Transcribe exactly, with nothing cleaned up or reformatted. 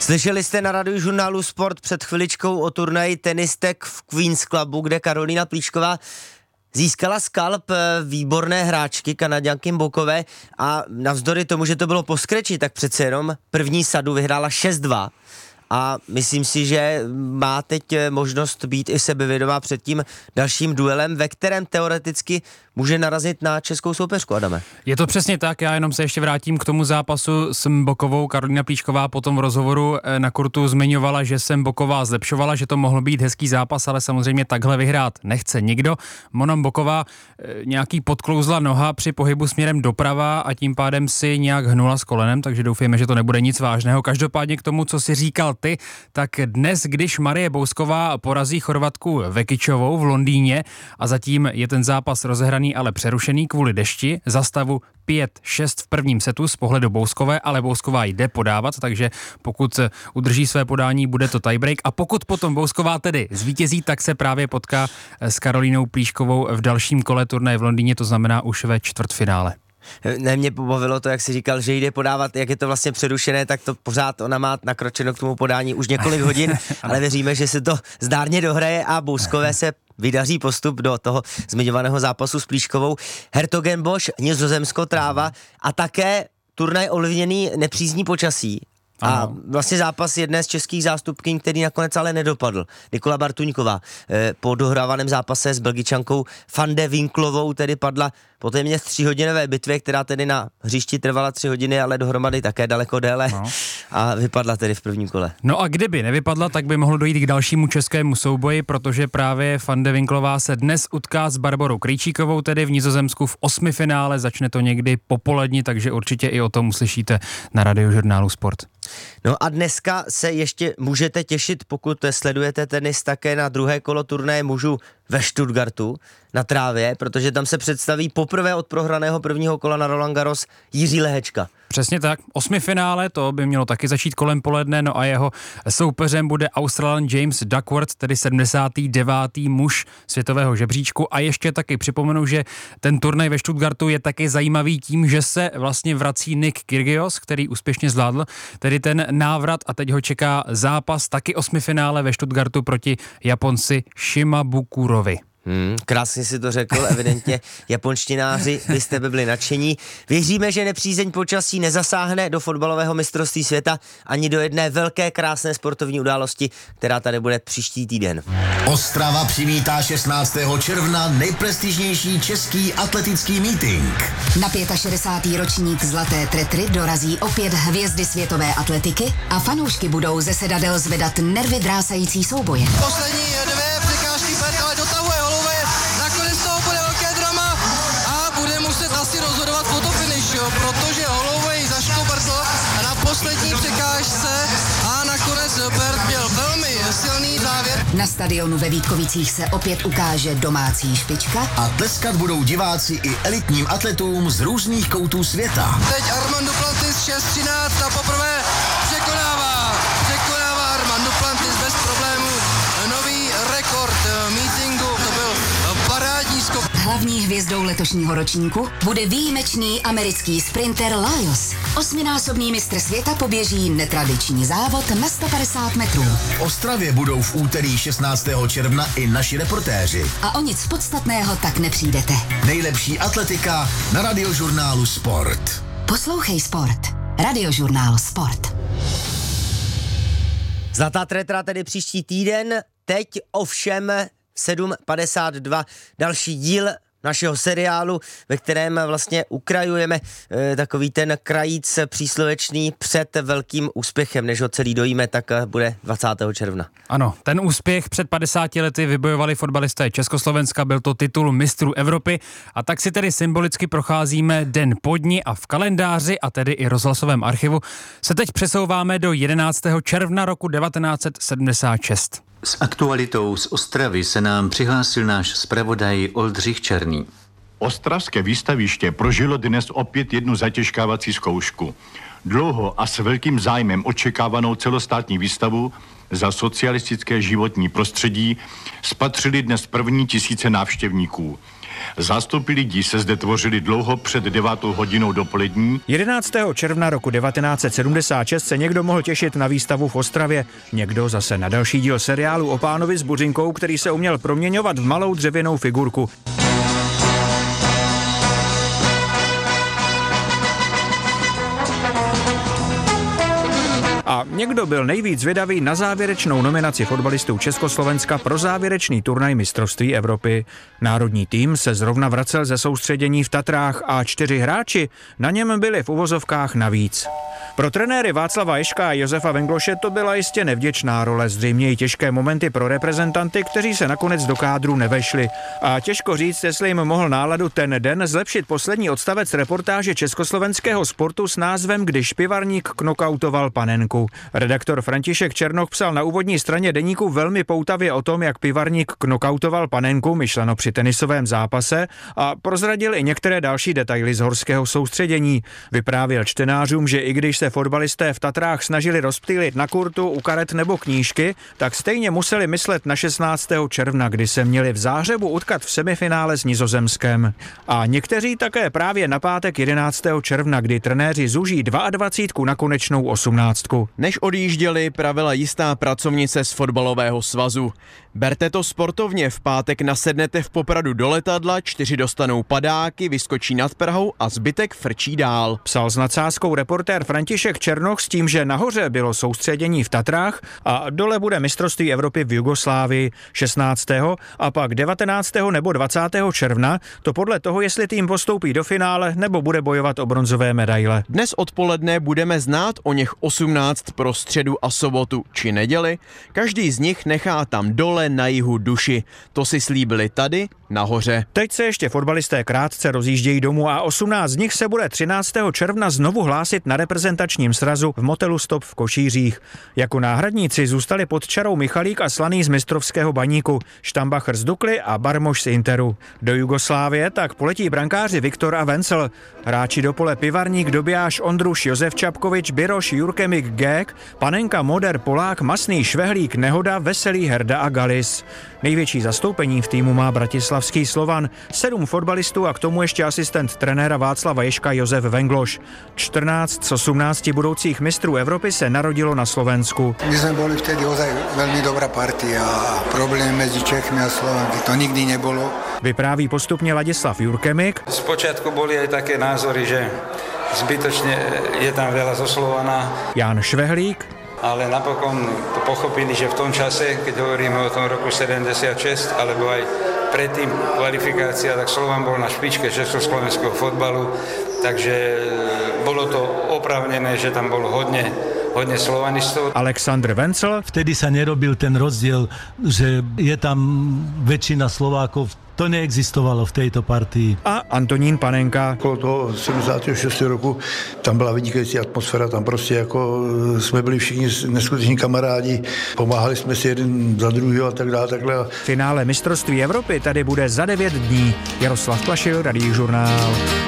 Slyšeli jste na Radiožurnálu Sport před chviličkou o turnaji tenistek v Queen's Clubu, kde Karolína Plíšková získala skalp výborné hráčky Kanaďanky Mbokové a navzdory tomu, že to bylo po skreči, tak přece jenom první sadu vyhrála šest dva. A myslím si, že má teď možnost být i sebevědomá před tím dalším duelem, ve kterém teoreticky může narazit na českou soupeřku, Adame. Je to přesně tak, já jenom se ještě vrátím k tomu zápasu s Mbokovou. Karolína Plíšková potom v rozhovoru na kurtu zmiňovala, že se Mboková zlepšovala, že to mohl být hezký zápas, ale samozřejmě takhle vyhrát nechce nikdo. Mona Mboková nějaký podklouzla noha při pohybu směrem doprava a tím pádem si nějak hnula s kolenem, takže doufejme, že to nebude nic vážného. Každopádně k tomu, co si říkal ty, tak dnes, když Marie Bousková porazí Chorvatku Vekičovou v Londýně a zatím je ten zápas rozehraný, ale přerušený kvůli dešti, za stavu pět šest v prvním setu z pohledu Bouskové, ale Bousková jde podávat, takže pokud udrží své podání, bude to tiebreak a pokud potom Bousková tedy zvítězí, tak se právě potká s Karolínou Plíškovou v dalším kole turnaje v Londýně, to znamená už ve čtvrtfinále. Ne, mě pobavilo to, jak jsi říkal, že jde podávat, jak je to vlastně přerušené, tak to pořád ona má nakročeno k tomu podání už několik hodin, ale věříme, že se to zdárně dohraje a Bouskové se vydaří postup do toho zmiňovaného zápasu s Plíškovou. Hertogenbosch, Nizozemsko, tráva a také turnaj ovlivněný nepřízní počasí. A Ano. vlastně zápas jedné z českých zástupkyň, který nakonec ale nedopadl. Nikola Bartuňková eh, po dohrávaném zápase s Belgičankou Van de Winklovou tedy padla po téměř tříhodinové bitvě, která tedy na hřišti trvala tři hodiny, ale dohromady také daleko déle no. a vypadla tedy v prvním kole. No a kdyby nevypadla, tak by mohlo dojít k dalšímu českému souboji, protože právě Van de Winklová se dnes utká s Barborou Krejčíkovou, tedy v Nizozemsku v osmifinále, začne to někdy popoledni, takže určitě i o tom uslyšíte na Radiožurnálu Sport. No a dneska se ještě můžete těšit, pokud sledujete tenis, také na druhé kolo turnaje mužů ve Stuttgartu na trávě, protože tam se představí poprvé od prohraného prvního kola na Roland Garros Jiří Lehečka. Přesně tak, osmifinále, to by mělo taky začít kolem poledne, no a jeho soupeřem bude Australan James Duckworth, tedy sedmdesátý devátý muž světového žebříčku a ještě taky připomenu, že ten turnaj ve Stuttgartu je taky zajímavý tím, že se vlastně vrací Nick Kyrgios, který úspěšně zvládl, tedy ten návrat a teď ho čeká zápas, taky osmifinále ve Stuttgartu proti Japonci Shimabukurovi. Hmm, krásně si to řekl, evidentně japonštináři, vy jste by byli nadšení. Věříme, že nepřízeň počasí nezasáhne do fotbalového mistrovství světa ani do jedné velké krásné sportovní události, která tady bude příští týden. Ostrava přivítá šestnáctého června nejprestižnější český atletický meeting. Na šedesátý pátý ročník Zlaté tretry dorazí opět hvězdy světové atletiky a fanoušky budou ze sedadel zvedat nervy drásající souboje. Poslední dvě překážky Pet, ale dotahuje Holloway, nakonec toho bude velké drama a bude muset asi rozhodovat fotofinish, jo, protože Holloway zaškobrtl na poslední překážce a nakonec Bert měl velmi silný závěr. Na stadionu ve Vítkovicích se opět ukáže domácí špička a tleskat budou diváci i elitním atletům z různých koutů světa. Teď Armand Duplantis šest třináct a poprvé překonává, překonává Armand Duplantis bez problémů. Nový rekord meetingu, to byl parádní skok. Hlavní hvězdou letošního ročníku bude výjimečný americký sprinter Laios. Osminásobný mistr světa poběží netradiční závod na sto padesát metrů. V Ostravě budou v úterý šestnáctého června i naši reportéři. A o nic podstatného tak nepřijdete. Nejlepší atletika na Radiožurnálu Sport. Poslouchej Sport. Radiožurnál Sport. Zlatá tretra tedy příští týden, teď ovšem sedm padesát dva další díl našeho seriálu, ve kterém vlastně ukrajujeme e, takový ten krajíc příslovečný před velkým úspěchem. Než ho celý dojíme, tak bude dvacátého června. Ano, ten úspěch před padesáti lety vybojovali fotbalisté Československa, byl to titul mistrů Evropy a tak si tedy symbolicky procházíme den po dni a v kalendáři a tedy i rozhlasovém archivu se teď přesouváme do jedenáctého června roku devatenáct set sedmdesát šest. S aktualitou z Ostravy se nám přihlásil náš zpravodaj Oldřich Černý. Ostravské výstaviště prožilo dnes opět jednu zatěžkávací zkoušku. Dlouho a s velkým zájmem očekávanou celostátní výstavu za socialistické životní prostředí spatřili dnes první tisíce návštěvníků. Zástupy lidí se zde tvořily dlouho před devátou hodinou dopolední. jedenáctého června roku devatenáct set sedmdesát šest se někdo mohl těšit na výstavu v Ostravě, někdo zase na další díl seriálu o pánovi s buřinkou, který se uměl proměňovat v malou dřevěnou figurku. A někdo byl nejvíc zvědavý na závěrečnou nominaci fotbalistů Československa pro závěrečný turnaj mistrovství Evropy. Národní tým se zrovna vracel ze soustředění v Tatrách a čtyři hráči na něm byli v uvozovkách navíc. Pro trenéry Václava Ježka a Josefa Vengloše to byla jistě nevděčná role, zřejmě i těžké momenty pro reprezentanty, kteří se nakonec do kádru nevešli. A těžko říct, jestli jim mohl náladu ten den zlepšit poslední odstavec reportáže československého sportu s názvem Když pivarník knockoutoval panenku. Redaktor František Černoch psal na úvodní straně deníku velmi poutavě o tom, jak pivarník knockoutoval panenku, myšleno při tenisovém zápase, a prozradil i některé další detaily z horského soustředění. Vyprávěl čtenářům, že i když se fotbalisté v Tatrách snažili rozptýlit na kurtu, u karet nebo knížky, tak stejně museli myslet na šestnáctého června, kdy se měli v Záhřebu utkat v semifinále s Nizozemskem. A někteří také právě na pátek jedenáctého června, kdy trenéři zúží dvacítku na konečnou osmnáctku. Než odjížděli, pravila jistá pracovnice z fotbalového svazu. Berte to sportovně, v pátek nasednete v Popradu do letadla, čtyři dostanou padáky, vyskočí nad Prahou a zbytek frčí dál. Psal s nadsázkou reportér František Černoch s tím, že nahoře bylo soustředění v Tatrách a dole bude mistrovství Evropy v Jugoslávii šestnáctého a pak devatenáctého nebo dvacátého června, to podle toho, jestli tým postoupí do finále nebo bude bojovat o bronzové medaile. Dnes odpoledne budeme znát o něch osmnáct pro středu a sobotu či neděli. Každý z nich nechá tam dole na jihu duši. To si slíbili tady, nahoře. Teď se ještě fotbalisté krátce rozjíždějí domů a osmnáct z nich se bude třináctého června znovu hlásit na reprezentačním srazu v motelu Stop v Košířích. Jako náhradníci zůstali pod čarou Michalík a Slaný z mistrovského Baníku, Štambacher z Dukly a Barmoš z Interu. Do Jugoslávie tak poletí brankáři Viktor a Vencel. Hráči do pole Pivarník, Dobijáš, Ondruš, Josef Čapkovič, Biroš, Jurkemik, Gék, Panenka, Moder, Polák, Masný, Švehlík, Nehoda, Veselý, Herda a Galis. Největší zastoupení v týmu má bratislavský Slovan, sedm fotbalistů a k tomu ještě asistent trenéra Václava Ježka Josef Vengloš. čtrnáct z osmnácti budoucích mistrů Evropy se narodilo na Slovensku. My jsme byli vtedy ozaj velmi dobrá partia a problémy mezi Čechmi a Slovenky to nikdy nebylo. Vypráví postupně Ladislav Jurkemik. Zpočátku byly aj také názory, že zbytočne je tam veľa zo Slovana. Jan Švehlík. Ale napokon to pochopili, že v tom čase, keď hovoríme o tom roku sedemdesiatšesť, alebo aj predtým kvalifikácia, tak Slovan bol na špičke československého fotbalu, takže bolo to oprávnené, že tam bolo hodne hodne slovanistov. Aleksandr Vencel. Vtedy sa nerobil ten rozdiel, že je tam väčšina Slovákov. To neexistovalo v tejto partii. A Antonín Panenka. Okolo toho sedmdesátého šestého roku tam byla vynikající atmosféra, tam prostě jako jsme byli všichni neskuteční kamarádi, pomáhali jsme si jeden za druhého a tak dále. Takhle. Finále mistrovství Evropy tady bude za devět dní. Jaroslav Plašil, Radiožurnál.